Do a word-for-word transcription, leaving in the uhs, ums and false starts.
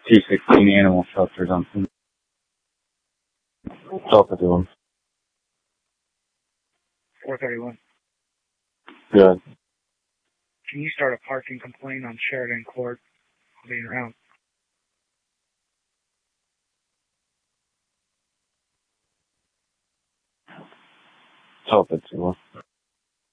T sixteen Animal Shelter Dumping. What's up, doing? four thirty-one. Good. Can you start a parking complaint on Sheridan Court? I'll be around. What's up, doing?